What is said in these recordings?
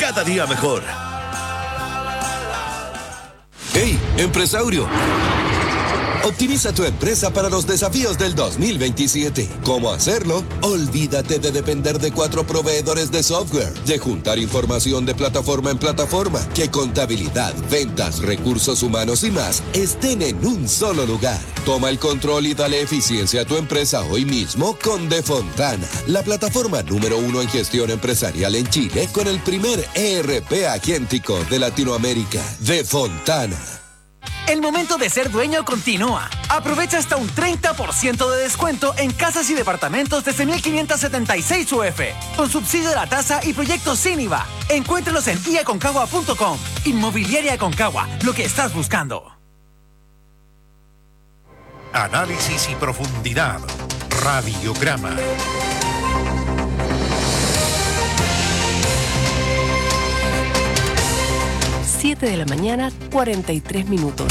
cada día mejor. ¡Hey, empresario! Optimiza tu empresa para los desafíos del 2027. ¿Cómo hacerlo? Olvídate de depender de 4 proveedores de software, de juntar información de plataforma en plataforma, que contabilidad, ventas, recursos humanos y más estén en un solo lugar. Toma el control y dale eficiencia a tu empresa hoy mismo con Defontana, la plataforma número 1 en gestión empresarial en Chile con el primer ERP agéntico de Latinoamérica. Defontana. El momento de ser dueño continúa. Aprovecha hasta un 30% de descuento en casas y departamentos desde 1.576 UF, con subsidio de la tasa y proyectos sin IVA. Encuéntralos en iaconcagua.com. Inmobiliaria Aconcagua, lo que estás buscando. Análisis y profundidad. Radiograma. De la mañana, 43 minutos.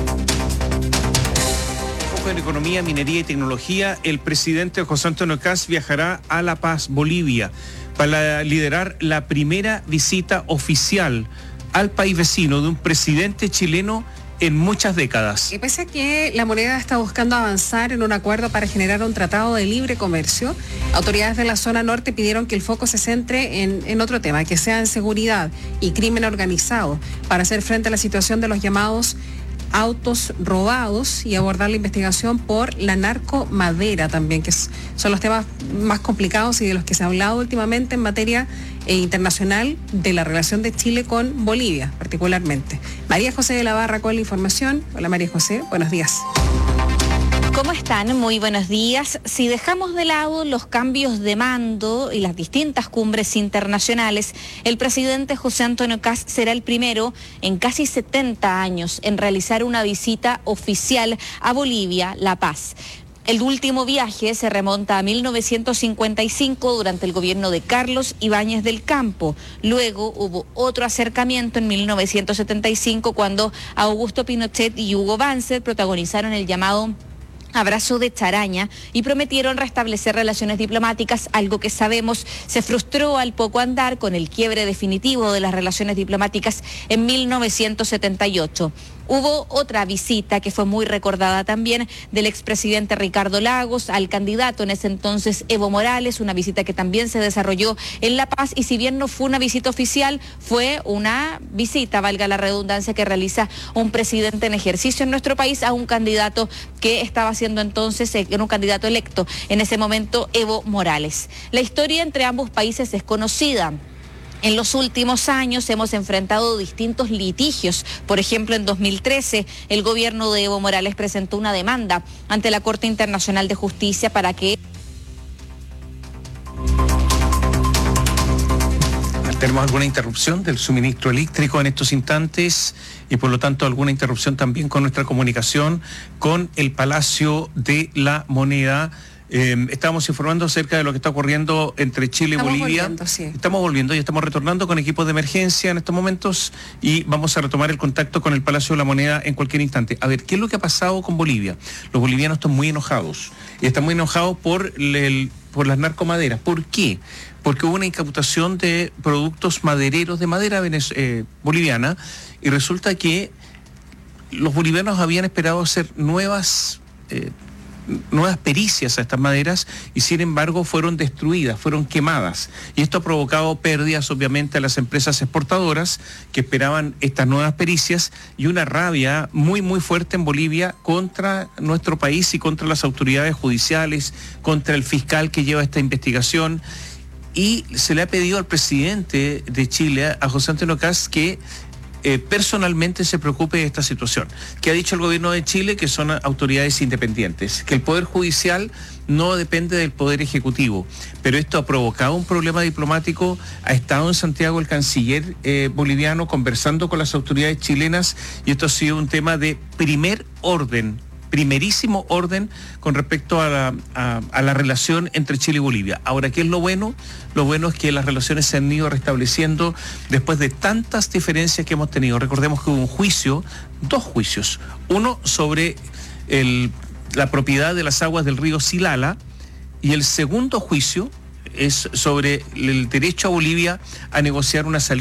En economía, minería y tecnología, el presidente José Antonio Kast viajará a La Paz, Bolivia, para liderar la primera visita oficial al país vecino de un presidente chileno en muchas décadas. Y pese a que la moneda está buscando avanzar en un acuerdo para generar un tratado de libre comercio, autoridades de la zona norte pidieron que el foco se centre en otro tema, que sea en seguridad y crimen organizado, para hacer frente a la situación de los llamados autos robados y abordar la investigación por la narcomadera también, que son los temas más complicados y de los que se ha hablado últimamente en materia internacional de la relación de Chile con Bolivia, particularmente. María José de la Barra con la información. Hola María José, buenos días. ¿Cómo están? Muy buenos días. Si dejamos de lado los cambios de mando y las distintas cumbres internacionales, el presidente José Antonio Kast será el primero en casi 70 años en realizar una visita oficial a Bolivia, La Paz. El último viaje se remonta a 1955 durante el gobierno de Carlos Ibáñez del Campo. Luego hubo otro acercamiento en 1975 cuando Augusto Pinochet y Hugo Banzer protagonizaron el llamado Abrazo de Charaña y prometieron restablecer relaciones diplomáticas, algo que sabemos se frustró al poco andar con el quiebre definitivo de las relaciones diplomáticas en 1978. Hubo otra visita que fue muy recordada también del expresidente Ricardo Lagos al candidato en ese entonces Evo Morales, una visita que también se desarrolló en La Paz y si bien no fue una visita oficial, fue una visita, valga la redundancia, que realiza un presidente en ejercicio en nuestro país a un candidato que estaba siendo entonces, un candidato electo en ese momento, Evo Morales. La historia entre ambos países es conocida. En los últimos años hemos enfrentado distintos litigios. Por ejemplo, en 2013, el gobierno de Evo Morales presentó una demanda ante la Corte Internacional de Justicia para que... Tenemos alguna interrupción del suministro eléctrico en estos instantes y por lo tanto alguna interrupción también con nuestra comunicación con el Palacio de la Moneda. Estamos informando acerca de lo que está ocurriendo entre Chile y Bolivia. Estamos volviendo y estamos retornando con equipos de emergencia en estos momentos y vamos a retomar el contacto con el Palacio de la Moneda en cualquier instante. A ver, ¿qué es lo que ha pasado con Bolivia? Los bolivianos están muy enojados y están muy enojados por las narcomaderas. ¿Por qué? Porque hubo una incautación de productos madereros de madera boliviana y resulta que los bolivianos habían esperado hacer nuevas pericias a estas maderas y sin embargo fueron destruidas, fueron quemadas y esto ha provocado pérdidas obviamente a las empresas exportadoras que esperaban estas nuevas pericias y una rabia muy muy fuerte en Bolivia contra nuestro país y contra las autoridades judiciales, contra el fiscal que lleva esta investigación. Y se le ha pedido al presidente de Chile, a José Antonio Kast, que personalmente se preocupe de esta situación. Que ha dicho el gobierno de Chile que son autoridades independientes, que el Poder Judicial no depende del Poder Ejecutivo. Pero esto ha provocado un problema diplomático. Ha estado en Santiago el canciller boliviano conversando con las autoridades chilenas y esto ha sido un tema de primerísimo orden con respecto a la relación entre Chile y Bolivia. Ahora, ¿qué es lo bueno? Lo bueno es que las relaciones se han ido restableciendo después de tantas diferencias que hemos tenido. Recordemos que hubo dos juicios. Uno sobre la propiedad de las aguas del río Silala y el segundo juicio es sobre el derecho a Bolivia a negociar una salida